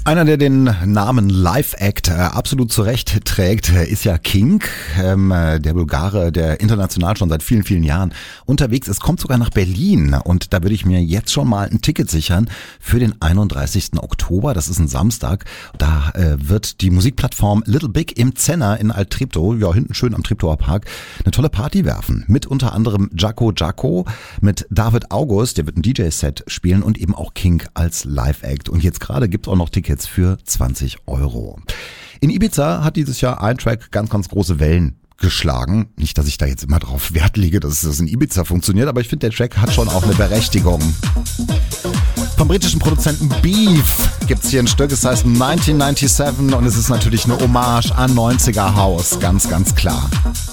Einer, der den Namen Live Act absolut zurecht trägt, ist ja King, der Bulgare, der international schon seit vielen, vielen Jahren unterwegs ist, kommt sogar nach Berlin und da würde ich mir jetzt schon mal ein Ticket sichern für den 31. Oktober, das ist ein Samstag. Da wird die Musikplattform Little Big im Zenner in Alt-Treptow, ja hinten schön am Treptower Park, eine tolle Party werfen. Mit unter anderem Jaco, mit David August, der wird ein DJ-Set spielen und eben auch King als Live Act. Und jetzt gerade gibt's auch noch Tickets für 20 €. In Ibiza hat dieses Jahr ein Track ganz, ganz große Wellen geschlagen. Nicht, dass ich da jetzt immer drauf Wert lege, dass das in Ibiza funktioniert, aber ich finde, der Track hat schon auch eine Berechtigung. Vom britischen Produzenten Beef gibt's hier ein Stück, es heißt 1997 und es ist natürlich eine Hommage an 90er House, ganz, ganz klar.